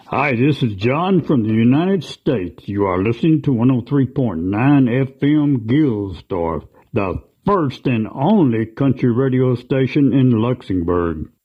Hi, this is John from the United States. You are listening to 103.9 FM Gilsdorf, the first and only country radio station in Luxembourg.